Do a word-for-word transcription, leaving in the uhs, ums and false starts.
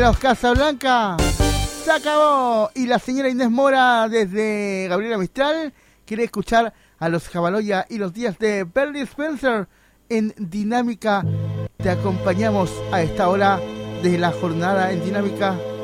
Colorados Casablanca. Se acabó. Y la señora Inés Mora desde Gabriela Mistral quiere escuchar a los Jabaloya y los días de Perry Spencer en Dinámica. Te acompañamos a esta hora de la jornada en Dinámica.